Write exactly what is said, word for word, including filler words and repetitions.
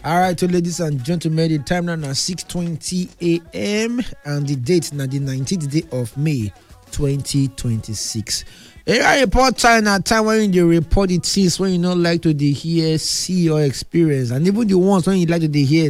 All right, so ladies and gentlemen, the time now is six twenty a.m. and the date now the nineteenth day of May twenty twenty-six. Area report time na time when you report the things when you don't like to dey hear, see or experience, and even the ones when you like to dey hear